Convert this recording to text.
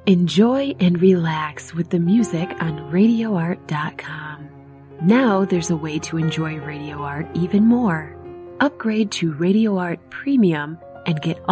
Enjoy and relax with the music on RadioArt.com. Now there's a way to enjoy Radio Art even more. Upgrade to Radio Art Premium and get